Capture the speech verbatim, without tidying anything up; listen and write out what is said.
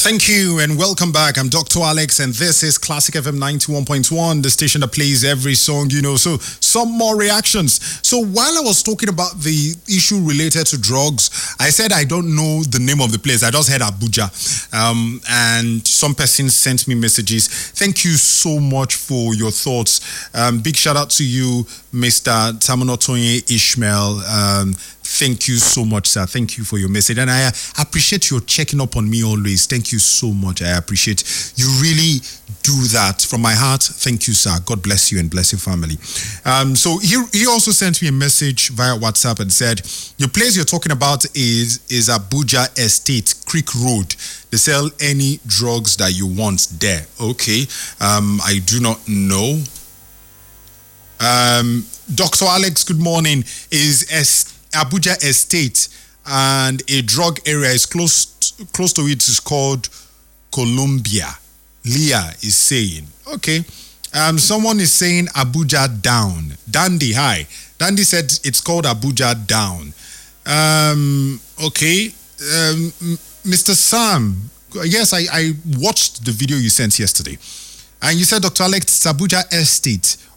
Thank you and welcome back. I'm Doctor Alex and this is Classic F M ninety-one point one, the station that plays every song you know. So some more reactions. So while I was talking about the issue related to drugs, I said I don't know the name of the place. I just heard Abuja. Um, and some persons sent me messages. Thank you so much for your thoughts. Um, big shout out to you, Mister Tamonotonye Ishmael. Um, Thank you so much, sir. Thank you for your message. And I appreciate your checking up on me always. Thank you so much. I appreciate you really do that from my heart. Thank you, sir. God bless you and bless your family. Um, so he, he also sent me a message via WhatsApp and said, the place you're talking about is, is Abuja Estate, Creek Road. They sell any drugs that you want there. Okay. Um, I do not know. Um, Doctor Alex, good morning. Is Estate Abuja Estate, and a drug area is close close to it is called Columbia. Leah is saying, okay. Um, someone is saying Abuja Down. Dandy, hi. Dandy said it's called Abuja Down. Um, okay. Um, Mister Sam, yes, I, I watched the video you sent yesterday, and you said, Doctor Alex, it's Abuja Estate.